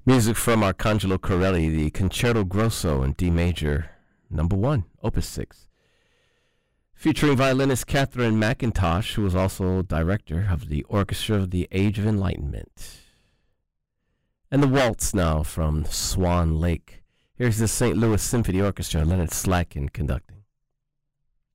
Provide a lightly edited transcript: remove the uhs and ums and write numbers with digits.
Music from Arcangelo Corelli, the Concerto Grosso in D major, number 1, Opus 6. Featuring violinist Catherine McIntosh, who was also director of the Orchestra of the Age of Enlightenment. And the waltz now from Swan Lake. Here's the St. Louis Symphony Orchestra, Leonard Slatkin conducting.